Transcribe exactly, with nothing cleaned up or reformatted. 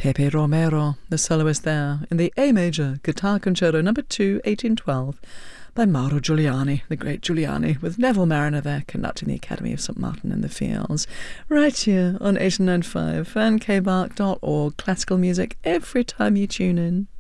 Pepe Romero, the soloist there, in the A major Guitar Concerto number two, eighteen twelve, by Mauro Giuliani, the great Giuliani, with Neville Mariner there conducting the Academy of Saint Martin in the Fields, right here on eighty-nine point five, fan k bark dot org, classical music every time you tune in.